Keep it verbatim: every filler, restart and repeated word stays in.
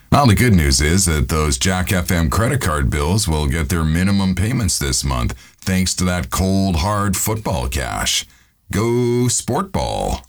Well, the good news is that those Jack F M credit card bills will get their minimum payments this month thanks to that cold, hard football cash. Go Sport Ball.